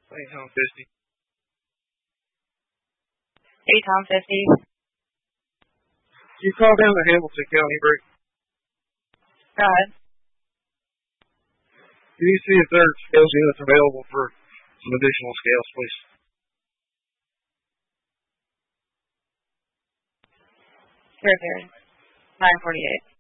St. Tom 50. St. Tom 50. You call down the Hamilton County break. Go ahead. Can you see if there's scales units available for some additional scales, please? Sure. 948.